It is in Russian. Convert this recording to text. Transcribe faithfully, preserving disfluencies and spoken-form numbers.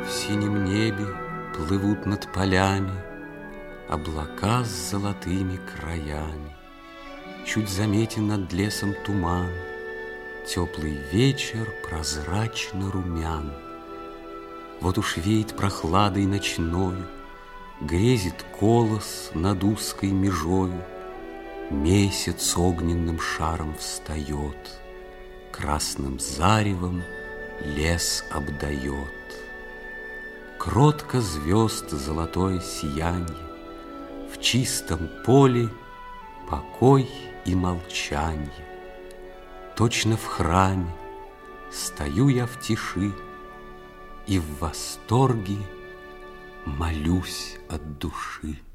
В синем небе плывут над полями облака с золотыми краями. Чуть заметен над лесом туман, теплый вечер прозрачно румян. Вот уж веет прохладой ночною, грезит колос над узкой межою. Месяц огненным шаром встает, красным заревом лес обдает. Кротко звезд золотое сиянье, в чистом поле покой и молчанье. Точно в храме стою я в тиши и в восторге молюсь от души.